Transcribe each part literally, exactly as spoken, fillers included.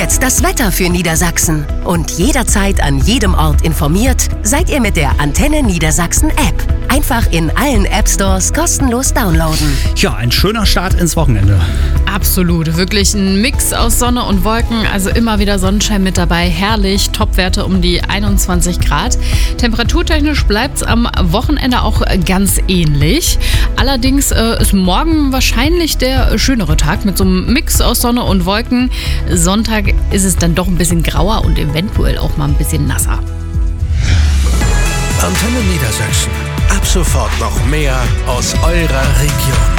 jetzt das Wetter für Niedersachsen. Und jederzeit an jedem Ort informiert seid ihr mit der Antenne Niedersachsen App. Einfach in allen App-Stores kostenlos downloaden. Ja, ein schöner Start ins Wochenende. Absolut, wirklich ein Mix aus Sonne und Wolken, also immer wieder Sonnenschein mit dabei, herrlich, Topwerte um die einundzwanzig Grad. Temperaturtechnisch bleibt es am Wochenende auch ganz ähnlich. Allerdings äh, ist morgen wahrscheinlich der schönere Tag mit so einem Mix aus Sonne und Wolken. Sonntag ist es dann doch ein bisschen grauer und eventuell auch mal ein bisschen nasser. Antenne Niedersachsen. Ab sofort noch mehr aus eurer Region.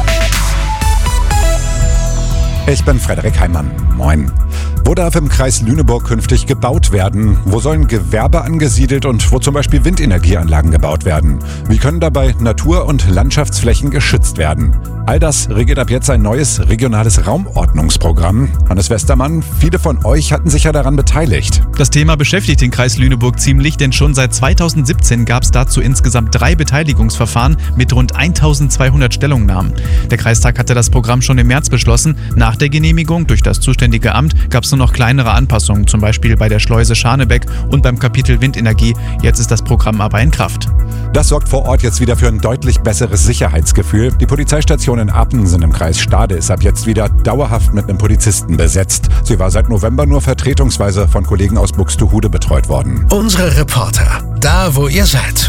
Ich bin Frederik Heimann. Moin. Wo darf im Kreis Lüneburg künftig gebaut werden? Wo sollen Gewerbe angesiedelt und wo zum Beispiel Windenergieanlagen gebaut werden? Wie können dabei Natur- und Landschaftsflächen geschützt werden? All das regiert ab jetzt ein neues regionales Raumordnungsprogramm. Hannes Westermann, viele von euch hatten sich ja daran beteiligt. Das Thema beschäftigt den Kreis Lüneburg ziemlich, denn schon seit zweitausendsiebzehn gab es dazu insgesamt drei Beteiligungsverfahren mit rund eintausendzweihundert Stellungnahmen. Der Kreistag hatte das Programm schon im März beschlossen. Nach der Genehmigung durch das zuständige Amt gab es nur noch kleinere Anpassungen, zum Beispiel bei der Schleuse Scharnebeck und beim Kapitel Windenergie. Jetzt ist das Programm aber in Kraft. Das sorgt vor Ort jetzt wieder für ein deutlich besseres Sicherheitsgefühl. Die Polizeistation in Apensen im Kreis Stade ist ab jetzt wieder dauerhaft mit einem Polizisten besetzt. Sie war seit November nur vertretungsweise von Kollegen aus Buxtehude betreut worden. Unsere Reporter, da wo ihr seid.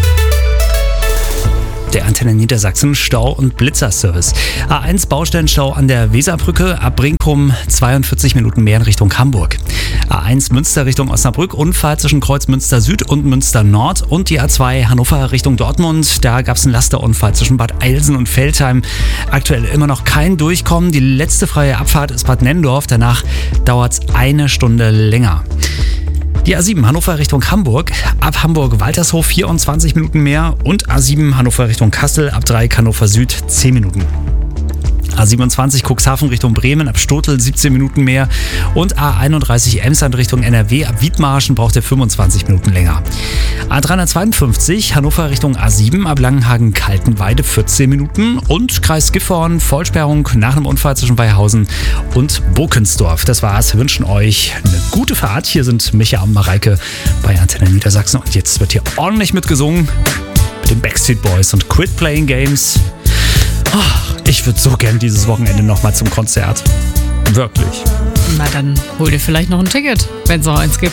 Der Antenne Niedersachsen Stau- und Blitzerservice. A eins Baustellenstau an der Weserbrücke, ab Brinkum zweiundvierzig Minuten mehr in Richtung Hamburg. A eins Münster Richtung Osnabrück, Unfall zwischen Kreuz Münster Süd und Münster Nord und die A zwei Hannover Richtung Dortmund. Da gab es einen Lasterunfall zwischen Bad Eilsen und Veltheim. Aktuell immer noch kein Durchkommen. Die letzte freie Abfahrt ist Bad Nennendorf. Danach dauert es eine Stunde länger. Die A sieben Hannover Richtung Hamburg, ab Hamburg-Waltershof vierundzwanzig Minuten mehr und A sieben Hannover Richtung Kassel, ab Dreieck Hannover Süd zehn Minuten. A siebenundzwanzig Cuxhaven Richtung Bremen, ab Stotel siebzehn Minuten mehr und A einunddreißig Emsland Richtung N R W, ab Wiedmarschen braucht ihr fünfundzwanzig Minuten länger. A dreihundertzweiundfünfzig Hannover Richtung A sieben, ab Langenhagen-Kaltenweide vierzehn Minuten und Kreis Gifhorn, Vollsperrung nach einem Unfall zwischen Weihausen und Burkensdorf. Das war's, wir wünschen euch eine gute Fahrt. Hier sind Micha und Mareike bei Antenne Niedersachsen und jetzt wird hier ordentlich mitgesungen mit den Backstreet Boys und Quit Playing Games. Oh, ich würde so gern dieses Wochenende nochmal zum Konzert. Wirklich. Na dann hol dir vielleicht noch ein Ticket, wenn es noch eins gibt.